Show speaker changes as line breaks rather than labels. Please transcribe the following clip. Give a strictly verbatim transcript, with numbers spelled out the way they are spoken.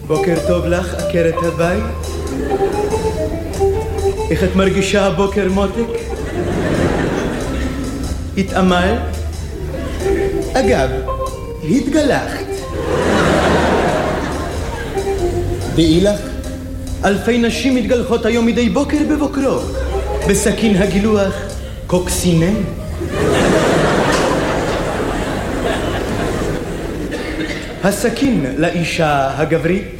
בוקר טוב לך, עקרת הבית. איך את מרגישה הבוקר, מותק? התאמלת? אגב, התגלחת. דעי לך, אלפי נשים מתגלחות היום מדי בוקר בבוקרו בסכין הגילוח קוקסינן. הסכין לאישה הגברית